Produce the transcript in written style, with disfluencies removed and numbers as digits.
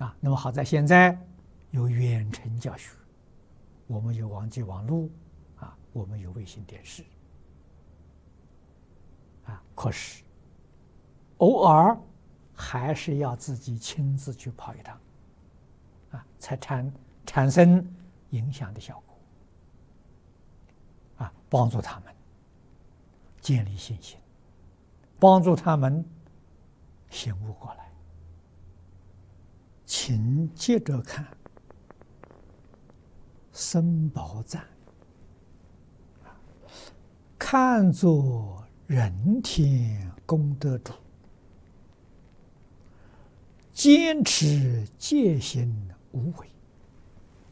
那么好在现在有远程教学，我们有网际网络，我们有卫星电视，可是偶尔还是要自己亲自去跑一趟，才产生影响的效果，帮助他们建立信心，帮助他们醒悟过来。请接着看僧宝赞，看作人天功德主，坚持戒心无为，